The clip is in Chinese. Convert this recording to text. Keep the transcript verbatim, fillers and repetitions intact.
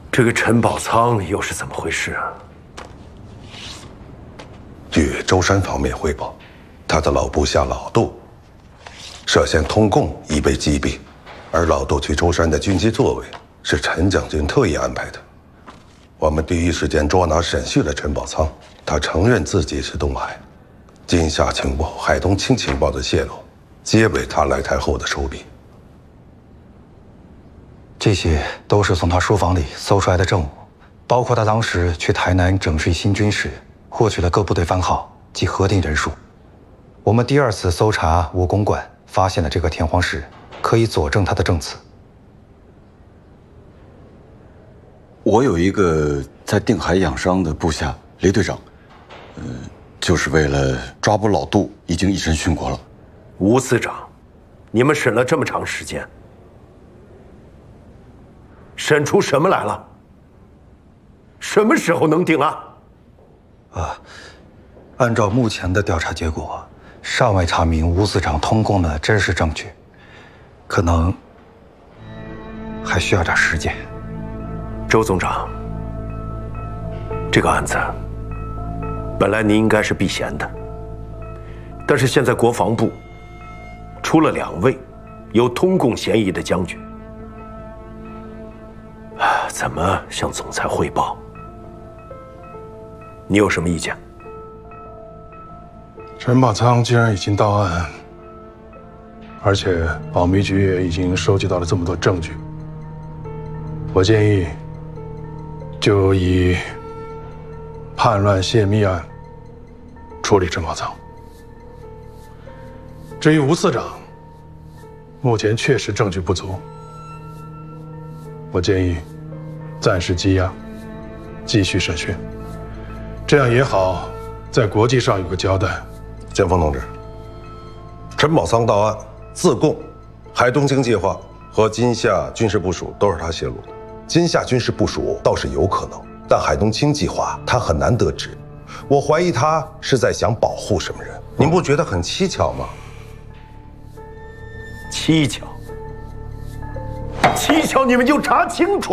这个陈宝仓又是怎么回事啊？ 据舟山方面汇报，他的老部下老杜涉嫌通共已被击毙，而老杜去舟山的军机座位是陈将军特意安排的。我们第一时间捉拿审讯了陈宝仓，他承认自己是东海。金夏情报、海东青情报的泄露，皆为他来台后的手笔。 这些都是从他书房里搜出来的证物，包括他当时去台南整训新军时获取的各部队番号及核定人数。我们第二次搜查武公馆发现的这个田黄石，可以佐证他的证词。 我有一个在定海养伤的部下雷队长，呃，就是为了抓捕老杜，已经以身殉国了。 吴司长，你们审了这么长时间，审出什么来了？什么时候能定案？ 啊，按照目前的调查结果，尚未查明吴司长通共的真实证据，可能还需要点时间。 周总长，这个案子本来您应该是避嫌的，但是现在国防部出了两位有通共嫌疑的将军，怎么向总裁汇报？你有什么意见？ 陈宝仓既然已经到案，而且保密局也已经收集到了这么多证据，我建议就以叛乱泄密案处理陈宝仓。至于吴司长，目前确实证据不足，我建议暂时羁押，继续审讯，这样也好在国际上有个交代。 建峰同志，陈宝仓到案自供，海东京计划和金夏军事部署都是他泄露的。金夏军事部署倒是有可能，但海东青计划他很难得知。我怀疑他是在想保护什么人，您不觉得很蹊跷吗？ 蹊跷，蹊跷，你们就查清楚。